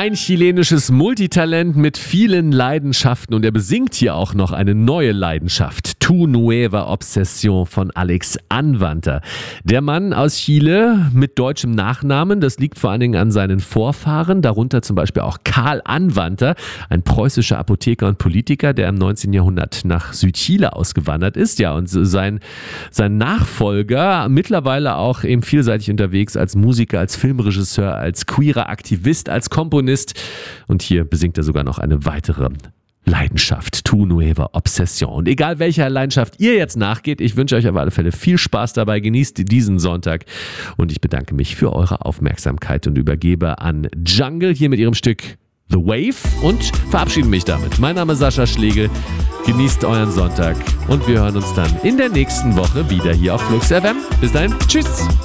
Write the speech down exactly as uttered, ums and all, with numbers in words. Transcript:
Ein chilenisches Multitalent mit vielen Leidenschaften und er besingt hier auch noch eine neue Leidenschaft. Tu Nueva Obsesión von Alex Anwandter. Der Mann aus Chile mit deutschem Nachnamen, das liegt vor allen Dingen an seinen Vorfahren, darunter zum Beispiel auch Karl Anwandter, ein preußischer Apotheker und Politiker, der im neunzehnten Jahrhundert nach Südchile ausgewandert ist. Ja, und sein, sein Nachfolger, mittlerweile auch eben vielseitig unterwegs als Musiker, als Filmregisseur, als queerer Aktivist, als Komponist. Und hier besingt er sogar noch eine weitere Leidenschaft, Tu Nueva Obsesión. Und egal welcher Leidenschaft ihr jetzt nachgeht, ich wünsche euch auf alle Fälle viel Spaß dabei, genießt diesen Sonntag und ich bedanke mich für eure Aufmerksamkeit und übergebe an Jungle hier mit ihrem Stück The Wave und verabschiede mich damit. Mein Name ist Sascha Schlegel, genießt euren Sonntag und wir hören uns dann in der nächsten Woche wieder hier auf Flux F M. Bis dahin, tschüss!